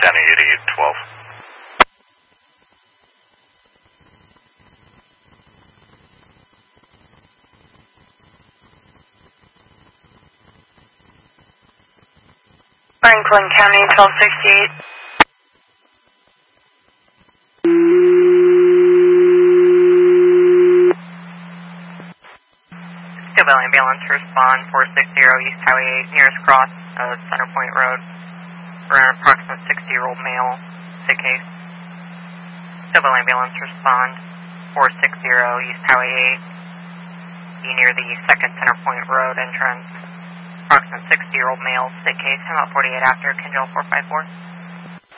County 8812. Franklin County 1268. Stillville Ambulance, respond 460 East Highway 8, nearest cross of Center Point Road, for an approximate 60-year-old male, sick case. Stillville Ambulance, respond 460 East Highway 8, be near the second Center Point Road entrance, approximate 60-year-old male, sick case, about 48 after, Kinjal 454.